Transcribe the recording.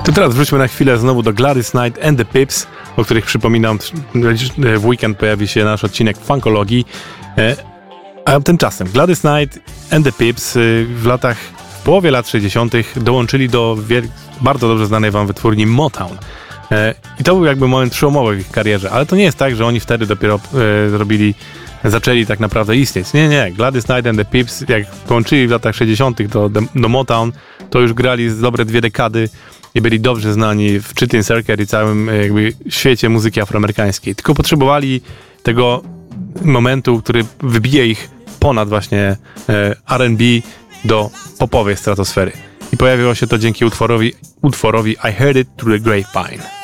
To teraz wróćmy na chwilę znowu do Gladys Knight and the Pips, o których przypominam, w weekend pojawi się nasz odcinek Funkologii. A tymczasem Gladys Knight and the Pips w połowie lat 60. dołączyli do bardzo dobrze znanej wam wytwórni Motown. I to był jakby moment przełomowy w ich karierze, ale to nie jest tak, że oni wtedy dopiero zaczęli tak naprawdę istnieć. Nie. Gladys Knight and the Pips, jak dołączyli w latach 60. do Motown, to już grali z dobre 2 dekady i byli dobrze znani w Chitlin Circuit i całym jakby świecie muzyki afroamerykańskiej. Tylko potrzebowali tego momentu, który wybije ich ponad właśnie R&B do popowej stratosfery. I pojawiło się to dzięki utworowi I Heard It Through the Grapevine.